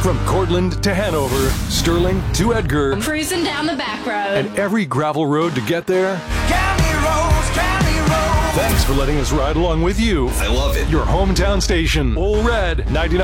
From Cortland to Hanover, Sterling to Edgar, cruising down the back road, and every gravel road to get there. County roads, county roads. Thanks for letting us ride along with you. I love it. Your hometown station, Ole Red 99.